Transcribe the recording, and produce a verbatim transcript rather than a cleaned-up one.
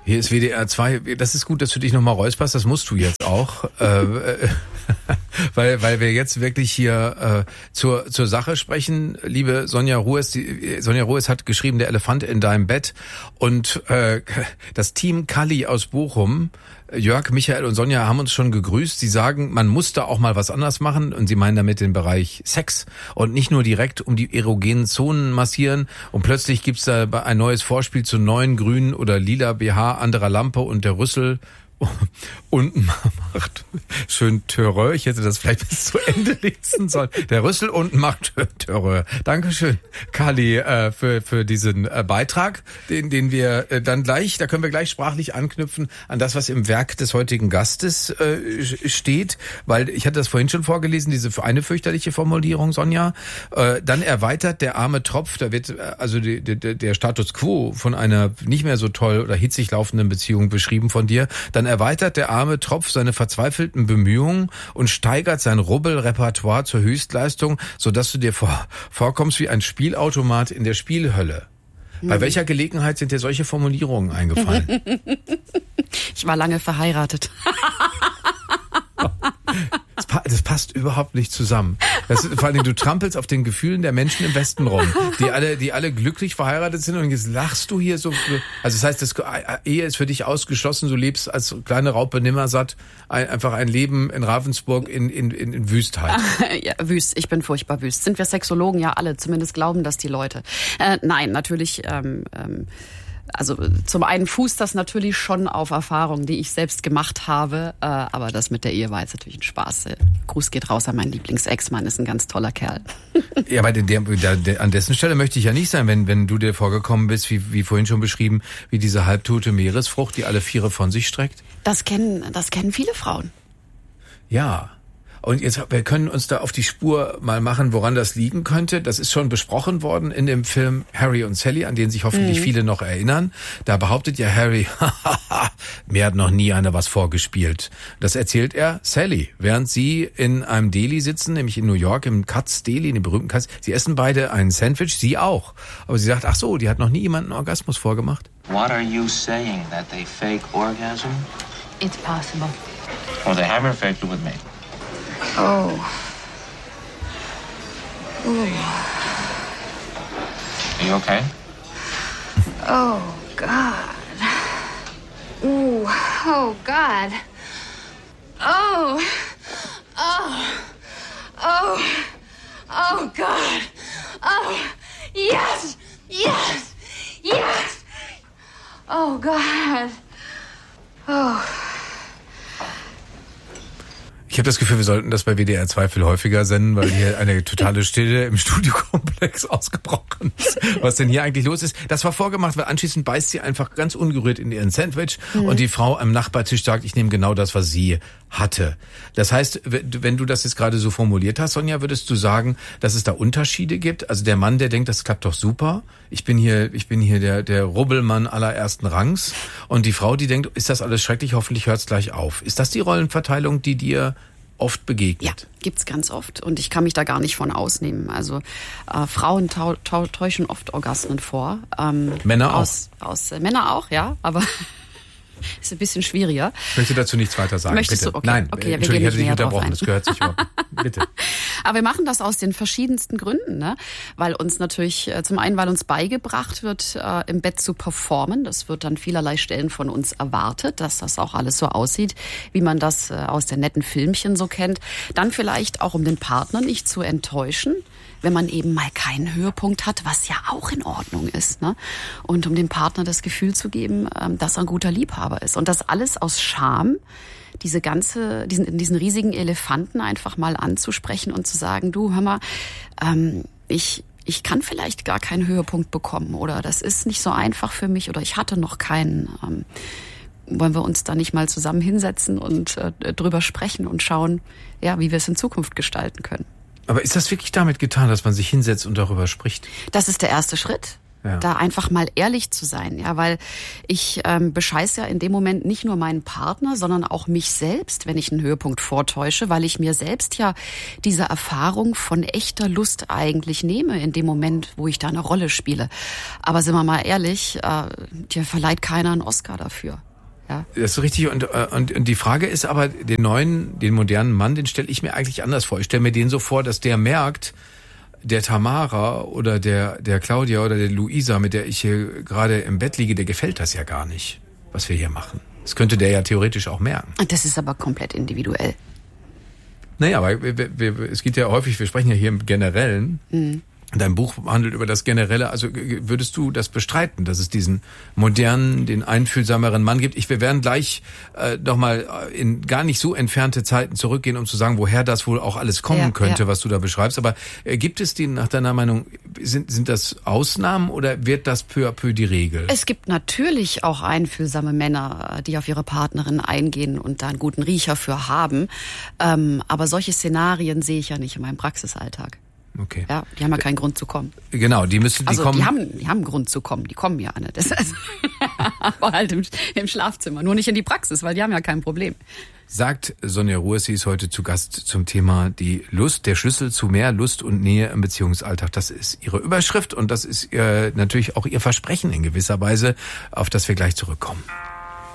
Hier ist W D R zwei. Das ist gut, dass du dich nochmal räusperst. Das musst du jetzt auch. äh, weil, weil wir jetzt wirklich hier äh, zur, zur Sache sprechen. Liebe Sonja Ruhes, die, Sonja Ruhes hat geschrieben, der Elefant in deinem Bett. Und äh, das Team Kalli aus Bochum, Jörg, Michael und Sonja haben uns schon gegrüßt. Sie sagen, man muss da auch mal was anders machen. Und sie meinen damit den Bereich Sex. Und nicht nur direkt um die erogenen Zonen massieren. Und plötzlich gibt's da ein neues Vorspiel zu neuen grünen oder lila B H, anderer Lampe und der Rüssel unten macht schön Terreur. Ich hätte das vielleicht bis zu Ende lesen sollen. Der Rüssel unten macht Terreur. Dankeschön, Kalli, äh, für für diesen äh, Beitrag, den den wir äh, dann gleich, da können wir gleich sprachlich anknüpfen an das, was im Werk des heutigen Gastes äh, steht, weil ich hatte das vorhin schon vorgelesen, diese eine fürchterliche Formulierung, Sonja. Äh, dann erweitert der arme Tropf, da wird äh, also die, die, der Status quo von einer nicht mehr so toll oder hitzig laufenden Beziehung beschrieben von dir. Dann erweitert der arme Tropf seine verzweifelten Bemühungen und steigert sein Rubbelrepertoire zur Höchstleistung, sodass du dir vor, vorkommst wie ein Spielautomat in der Spielhölle. Hm. Bei welcher Gelegenheit sind dir solche Formulierungen eingefallen? Ich war lange verheiratet. Das, pa- das passt überhaupt nicht zusammen. Das, vor allem, du trampelst auf den Gefühlen der Menschen im Westen rum, die alle, die alle glücklich verheiratet sind, und jetzt lachst du hier so. Also das heißt, das Ehe ist für dich ausgeschlossen. Du lebst als kleine Raupe nimmersatt ein, einfach ein Leben in Ravensburg in, in, in, in Wüstheit. Ja, wüst. Ich bin furchtbar wüst. Sind wir Sexologen? Ja, alle. Zumindest glauben das die Leute. Äh, nein, natürlich. Ähm, ähm, Also zum einen fußt das natürlich schon auf Erfahrungen, die ich selbst gemacht habe, äh, aber das mit der Ehe war jetzt natürlich ein Spaß. Gruß geht raus an meinen Lieblings-Ex-Mann, ist ein ganz toller Kerl. Ja, aber der, der, der, an dessen Stelle möchte ich ja nicht sein, wenn, wenn du dir vorgekommen bist, wie, wie vorhin schon beschrieben, wie diese halbtote Meeresfrucht, die alle Viere von sich streckt. Das kennen, das kennen viele Frauen. Ja. Und jetzt, wir können uns da auf die Spur mal machen, woran das liegen könnte. Das ist schon besprochen worden in dem Film Harry und Sally, an den sich hoffentlich mhm. viele noch erinnern. Da behauptet ja Harry, mir hat noch nie einer was vorgespielt. Das erzählt er Sally, während sie in einem Deli sitzen, nämlich in New York, im Katz Deli, in dem berühmten Katz. Sie essen beide ein Sandwich, sie auch. Aber sie sagt, ach so, die hat noch nie jemanden einen Orgasmus vorgemacht. What are you saying, that they fake orgasm? It's possible. Well, they haven't faked it with me. Oh. Ooh. Are you okay? Oh, God. Ooh. Oh, God. Oh. Oh. Oh. Oh, God. Oh. Yes. Yes. Yes. Oh, God. Oh. Ich habe das Gefühl, wir sollten das bei W D R zwei viel häufiger senden, weil hier eine totale Stille im Studiokomplex ausgebrochen ist. Was denn hier eigentlich los ist? Das war vorgemacht, weil anschließend beißt sie einfach ganz ungerührt in ihren Sandwich mhm. und die Frau am Nachbartisch sagt, ich nehme genau das, was sie hatte. Das heißt, wenn du das jetzt gerade so formuliert hast, Sonja, würdest du sagen, dass es da Unterschiede gibt? Also der Mann, der denkt, das klappt doch super. Ich bin hier, ich bin hier der, der Rubbelmann allerersten Rangs. Und die Frau, die denkt, ist das alles schrecklich, hoffentlich hört's gleich auf. Ist das die Rollenverteilung, die dir oft begegnet? Ja, gibt's ganz oft. Und ich kann mich da gar nicht von ausnehmen. Also äh, Frauen tau, tau, täuschen oft Orgasmen vor. Ähm, Männer aus, auch? Aus, äh, Männer auch, ja. Aber ist ein bisschen schwieriger. Ich möchte dazu nichts weiter sagen. Möchtest bitte. du? Okay. Nein, okay, ja, Entschuldigung, ich hätte dich unterbrochen. unterbrochen. Das gehört sich überhaupt. Bitte. Aber wir machen das aus den verschiedensten Gründen, ne? Weil uns natürlich, äh, zum einen, weil uns beigebracht wird, äh, im Bett zu performen. Das wird an vielerlei Stellen von uns erwartet, dass das auch alles so aussieht, wie man das äh, aus den netten Filmchen so kennt. Dann vielleicht auch, um den Partner nicht zu enttäuschen, wenn man eben mal keinen Höhepunkt hat, was ja auch in Ordnung ist, ne? Und um dem Partner das Gefühl zu geben, ähm, dass er ein guter Liebhaber ist. Und das alles aus Scham, diese ganze, diesen, diesen riesigen Elefanten einfach mal anzusprechen und zu sagen, du, hör mal, ähm, ich, ich kann vielleicht gar keinen Höhepunkt bekommen oder das ist nicht so einfach für mich oder ich hatte noch keinen. Ähm, wollen wir uns da nicht mal zusammen hinsetzen und äh, drüber sprechen und schauen, ja, wie wir es in Zukunft gestalten können? Aber ist das wirklich damit getan, dass man sich hinsetzt und darüber spricht? Das ist der erste Schritt. Ja. Da einfach mal ehrlich zu sein, ja, weil ich ähm, bescheiß ja in dem Moment nicht nur meinen Partner, sondern auch mich selbst, wenn ich einen Höhepunkt vortäusche, weil ich mir selbst ja diese Erfahrung von echter Lust eigentlich nehme in dem Moment, wo ich da eine Rolle spiele. Aber sind wir mal ehrlich, äh, dir verleiht keiner einen Oscar dafür. Ja. Das ist richtig. Und, und, und die Frage ist aber, den neuen, den modernen Mann, den stelle ich mir eigentlich anders vor. Ich stelle mir den so vor, dass der merkt, der Tamara oder der der Claudia oder der Luisa, mit der ich hier gerade im Bett liege, der gefällt das ja gar nicht, was wir hier machen. Das könnte der ja theoretisch auch merken. Das ist aber komplett individuell. Naja, aber wir, wir, es geht ja häufig, wir sprechen ja hier im Generellen. Mhm. Dein Buch handelt über das Generelle. Also würdest du das bestreiten, dass es diesen modernen, den einfühlsameren Mann gibt? Ich, wir werden gleich äh, nochmal in gar nicht so entfernte Zeiten zurückgehen, um zu sagen, woher das wohl auch alles kommen ja, könnte, ja. was du da beschreibst. Aber äh, gibt es die, nach deiner Meinung, sind, sind das Ausnahmen oder wird das peu à peu die Regel? Es gibt natürlich auch einfühlsame Männer, die auf ihre Partnerin eingehen und da einen guten Riecher für haben. Ähm, aber solche Szenarien sehe ich ja nicht in meinem Praxisalltag. Okay. Ja, die haben ja keinen Grund zu kommen. Genau, die müssen die also kommen. Die haben, die haben einen Grund zu kommen. Die kommen ja nicht. Das ist aber halt im, im Schlafzimmer, nur nicht in die Praxis, weil die haben ja kein Problem. Sagt Sonja Ruhes, sie ist heute zu Gast zum Thema die Lust, der Schlüssel zu mehr Lust und Nähe im Beziehungsalltag. Das ist ihre Überschrift und das ist äh, natürlich auch ihr Versprechen in gewisser Weise, auf das wir gleich zurückkommen.